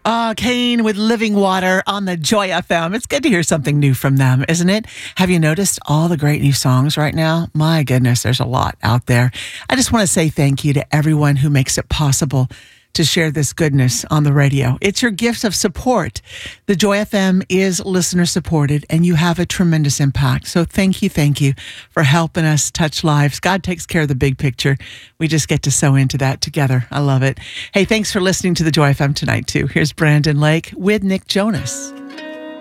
Kane with Living Water on the Joy FM. It's good to hear something new from them, isn't it? Have you noticed all the great new songs right now? My goodness, there's a lot out there. I just want to say thank you to everyone who makes it possible to share this goodness on the radio. It's your gifts of support. The Joy FM is listener supported, and you have a tremendous impact. So thank you for helping us touch lives. God takes care of the big picture. We just get to sow into that together. I love it. Hey, thanks for listening to the Joy FM tonight too. Here's Brandon Lake with Nick Jonas.